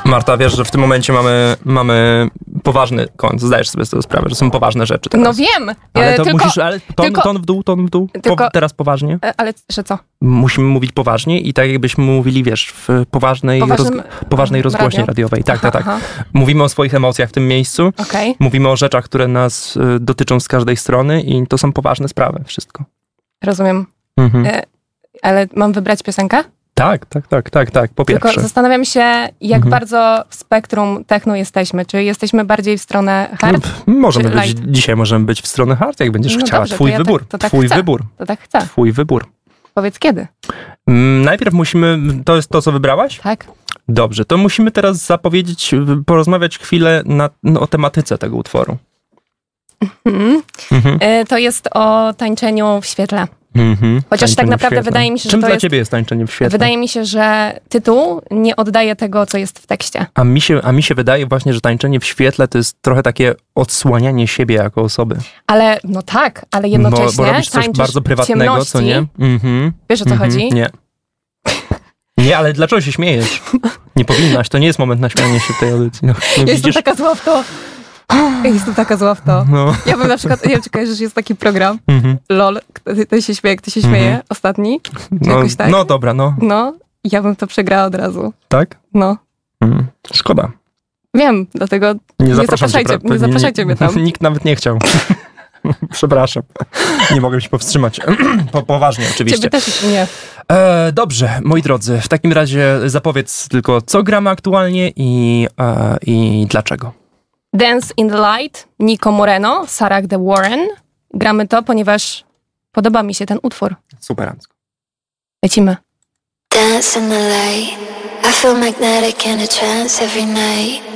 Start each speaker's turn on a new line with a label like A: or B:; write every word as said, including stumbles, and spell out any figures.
A: Marta, wiesz, że w tym momencie mamy, mamy poważny kąt. Zdajesz sobie z tego sprawę, że są poważne rzeczy teraz.
B: No wiem.
A: Ale to
B: tylko,
A: musisz, ale ton,
B: tylko,
A: ton w dół, ton w dół.
B: tylko,
A: po, teraz poważnie.
B: Ale że co?
A: Musimy mówić poważnie i tak jakbyśmy mówili, wiesz, w poważnej, roz, poważnej rozgłośni
B: radio?
A: radiowej. Tak,
B: aha,
A: tak, tak.
B: Aha.
A: Mówimy o swoich emocjach w tym miejscu.
B: Okay.
A: Mówimy o rzeczach, które nas y, dotyczą z każdej strony i to są poważne sprawy, wszystko.
B: Rozumiem.
A: Mhm.
B: E, ale mam wybrać piosenkę?
A: Tak, tak, tak, tak, tak, po pierwsze.
B: Tylko zastanawiam się, jak
A: mhm.
B: bardzo w spektrum techno jesteśmy. Czy jesteśmy bardziej w stronę hard?
A: No, możemy
B: czy
A: być,
B: light?
A: dzisiaj możemy być w stronę hard, jak będziesz
B: no
A: chciała.
B: Dobrze,
A: Twój
B: ja
A: wybór.
B: Tak, to tak
A: Twój
B: chcę.
A: wybór.
B: To tak chcę.
A: Twój wybór.
B: Powiedz kiedy.
A: Mm, najpierw musimy, to jest to, co wybrałaś?
B: Tak.
A: Dobrze, to musimy teraz zapowiedzieć, porozmawiać chwilę na, no, o tematyce tego utworu.
B: Mhm.
A: Mhm.
B: E, to jest o tańczeniu w świetle.
A: Mhm.
B: Chociaż
A: Tańczenie
B: tak naprawdę
A: w świetle.
B: wydaje mi się, że
A: Czym
B: to
A: dla
B: jest...
A: ciebie jest tańczenie w świetle?
B: Wydaje mi się, że tytuł nie oddaje tego, co jest w tekście.
A: A mi się, a mi się wydaje właśnie, że tańczenie w świetle to jest trochę takie odsłanianie siebie jako osoby.
B: Ale, no tak, ale jednocześnie
A: Bo, bo robisz coś
B: tańczysz
A: bardzo
B: w
A: prywatnego,
B: ciemności.
A: co nie? Mhm.
B: Wiesz, o co
A: mhm.
B: chodzi?
A: Nie. Nie, ale dlaczego się śmiejesz? Nie powinnaś, to nie jest moment na śmianie się w tej audycji. No,
B: ja
A: widzisz?
B: jestem taka zła w to. Ja jestem taka zła w to.
A: No.
B: Ja bym na przykład, nie wiem, czy kojarzysz, jest taki program,
A: Mhm.
B: LOL, kto, kto się śmieje, kto się śmieje,
A: Mhm.
B: ostatni, czy
A: No,
B: jakoś tak.
A: no dobra, no.
B: No, ja bym to przegrała od razu.
A: Tak?
B: No.
A: Mhm. Szkoda.
B: Wiem, dlatego
A: Nie,
B: nie
A: zapraszam
B: zapraszajcie,
A: cię, pra-
B: nie zapraszajcie mnie tam.
A: Nikt nawet nie chciał. Przepraszam. Nie mogłem się powstrzymać. Po, poważnie, oczywiście.
B: Ciebie też nie.
A: E, dobrze, moi drodzy, w takim razie zapowiedz tylko, co gramy aktualnie i, e, i dlaczego.
B: Dance in the Light, Nico Moreno, Sarah de Warren. Gramy to, ponieważ podoba mi się ten utwór.
A: Superancko.
B: Lecimy.
C: Dance in the light, I feel magnetic in a trance every night.